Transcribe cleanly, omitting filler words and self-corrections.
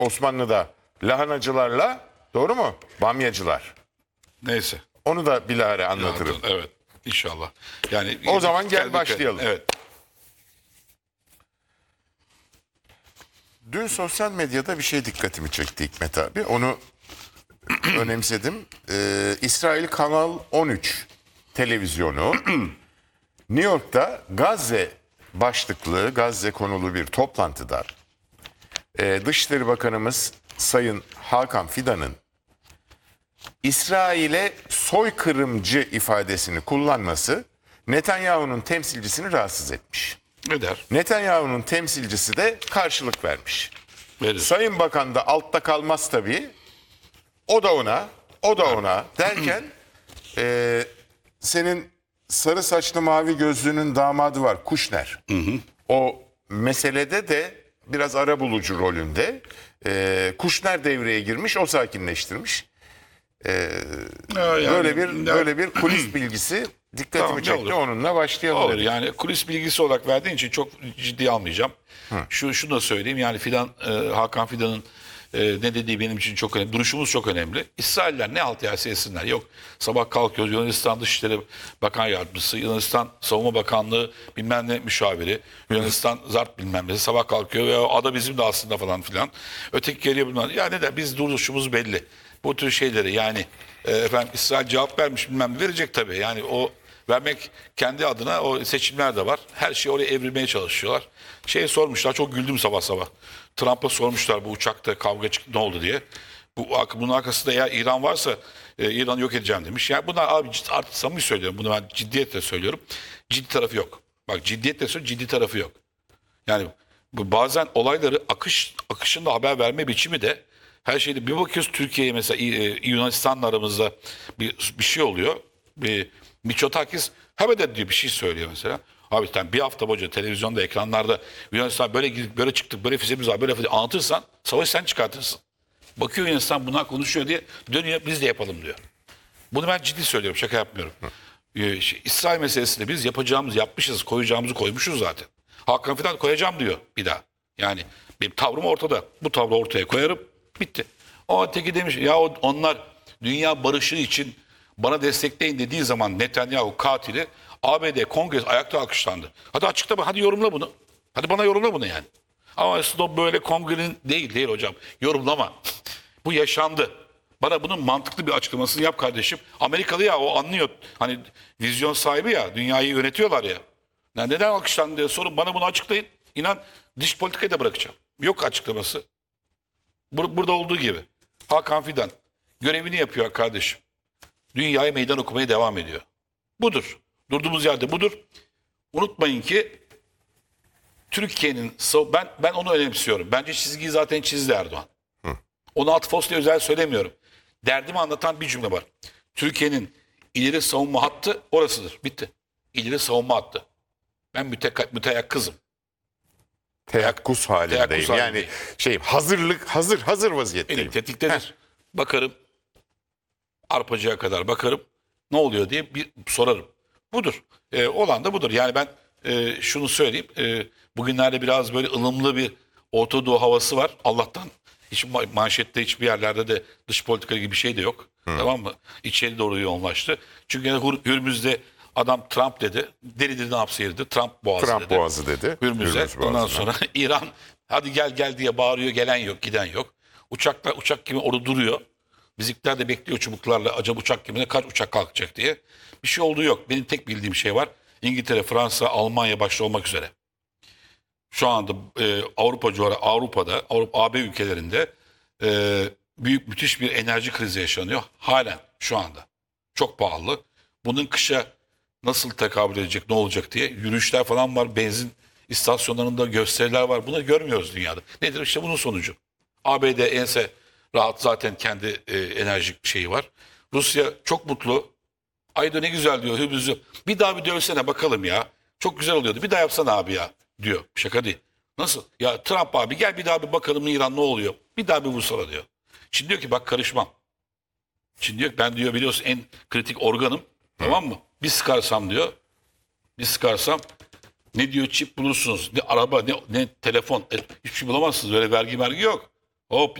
Osmanlı'da lahanacılarla, doğru mu? Bamyacılar. Neyse. Onu da bilahare anlatırım. Evet. İnşallah. Yani O zaman gel kendi- başlayalım. Evet. Dün sosyal medyada bir şey dikkatimi çekti Hikmet abi. Onu önemsedim. İsrail Kanal 13 televizyonu New York'ta Gazze başlıklı, Gazze konulu bir toplantıda Dışişleri Bakanımız Sayın Hakan Fidan'ın İsrail'e soykırımcı ifadesini kullanması Netanyahu'nun temsilcisini rahatsız etmiş. Ne der? Netanyahu'nun temsilcisi de karşılık vermiş. Verir. Sayın Bakan da altta kalmaz tabii. O da ona derken senin sarı saçlı mavi gözlünün damadı var Kuşner. O meselede de biraz arabulucu rolünde. Kuşner devreye girmiş, o sakinleştirmiş. Böyle bir kulis bilgisi dikkatimi Tamam, ne çekti. olur. Onunla başlayalım. Olur dedik. yani kulis bilgisi olarak verdiğin için çok ciddiye almayacağım. Şunu da söyleyeyim yani Hakan Fidan'ın ne dediği benim için çok önemli. Duruşumuz çok önemli. İsrailler ne alt yerse yesinler. Yok sabah kalkıyoruz Yunanistan Dışişleri Bakan Yardımcısı, Yunanistan Savunma Bakanlığı bilmem ne müşaviri, Yunanistan Zart bilmem ne sabah kalkıyor ve o ada bizim de aslında falan filan. Öteki geliyor bilmem. Ya ne de biz duruşumuz belli. Bu tür şeyleri yani efendim İsrail cevap vermiş bilmem ne verecek tabii. Yani o vermek kendi adına o seçimler de var. Her şeyi oraya evirmeye çalışıyorlar. Sormuşlar çok güldüm sabah sabah. Trump'a sormuşlar bu uçakta kavga çıktı ne oldu diye. Bunun arkasında eğer İran varsa İran'ı yok edeceğim demiş. Yani bunlar abi artık samimi söylüyorum. Bunu ben ciddiyetle söylüyorum. Ciddi tarafı yok. Bak ciddiyetle söylüyorum ciddi tarafı yok. Yani bazen olayları akışında haber verme biçimi de her şeyde bir bakıyoruz Türkiye'ye mesela Yunanistan'la aramızda bir şey oluyor. Mitsotakis hemen diyor bir şey söylüyor mesela. Abi sen bir hafta boyunca televizyonda ekranlarda Yunanistan böyle girdik böyle çıktık böyle füzemiz var böyle anlatırsan savaşı sen çıkartırsın. Bakıyor Yunanistan bunlar konuşuyor diye dönüyor biz de yapalım diyor. Bunu ben ciddi söylüyorum şaka yapmıyorum. İsrail meselesinde biz yapmışız koyacağımızı koymuşuz zaten. Hakan Fidan koyacağım diyor bir daha. Yani benim tavrım ortada. Bu tavrı ortaya koyarım bitti. O öteki demiş ya onlar dünya barışı için bana destekleyin dediği zaman Netanyahu katili ABD Kongresi ayakta alkışlandı. Hadi açıkla hadi yorumla bunu. Hadi bana yorumla bunu yani. Ama aslında böyle kongrenin değil hocam. Yorumlama. Bu yaşandı. Bana bunun mantıklı bir açıklamasını yap kardeşim. Amerikalı ya o anlıyor. Hani vizyon sahibi ya dünyayı yönetiyorlar ya. Yani neden alkışlandı diye sorun bana bunu açıklayın. İnan dış politikayı da bırakacağım. Yok açıklaması. Burada olduğu gibi. Hakan Fidan görevini yapıyor kardeşim. Dünyaya meydan okumaya devam ediyor. Budur. Durduğumuz yerde budur. Unutmayın ki Türkiye'nin ben onu önemsiyorum. Bence çizgiyi zaten çizdi Erdoğan. Onu Atıf diye özel söylemiyorum. Derdimi anlatan bir cümle var. Türkiye'nin ileri savunma hattı orasıdır. Bitti. İleri savunma hattı. Ben müteyakkızım. Teyakkuz halindeyim. Teyakkuz Yani halindeyim. hazır vaziyetteyim. Elim tetiktedir. Bakarım. Arpacığa kadar bakarım. Ne oluyor diye bir sorarım. Budur. Olan da budur. Yani ben şunu söyleyeyim. Bugünlerde biraz böyle ılımlı bir Orta Doğu havası var. Allah'tan hiç manşette hiçbir yerlerde de dış politika gibi bir şey de yok. Tamam mı? İçeri doğru yoğunlaştı. Çünkü Hürmüz'de adam Trump dedi. Deli ne yapsa yeridir. Trump boğazı dedi. Hürmüz'e. Hürmüz Ondan boğazına. sonra İran hadi gel diye bağırıyor. Gelen yok, giden yok. Uçak gibi orada duruyor. Bizimkiler de bekliyor çubuklarla acaba uçak gemine kaç uçak kalkacak diye. Bir şey olduğu yok. Benim tek bildiğim şey var. İngiltere, Fransa, Almanya başta olmak üzere. Şu anda Avrupa'da, AB ülkelerinde müthiş bir enerji krizi yaşanıyor. Halen şu anda. Çok pahalı. Bunun kışa nasıl tekabül edecek, ne olacak diye yürüyüşler falan var. Benzin istasyonlarında gösteriler var. Bunları görmüyoruz dünyada. Nedir? İşte bunun sonucu. ABD ense rahat zaten kendi enerji şeyi var. Rusya çok mutlu. Ayda ne güzel diyor Hürmüz'ü. Bir daha bir dövsene bakalım ya. Çok güzel oluyordu. Bir daha yapsana abi ya diyor. Şaka değil. Nasıl? Ya Trump abi gel bir daha bir bakalım İran ne oluyor. Bir daha bir vursana diyor. Şimdi diyor ki bak karışmam. Şimdi diyor ben diyor biliyorsun en kritik organım. Tamam mı? Bir sıkarsam diyor. Bir sıkarsam ne diyor çip bulursunuz. Ne araba ne telefon. Hiçbir şey bulamazsınız. Öyle vergi yok. Hop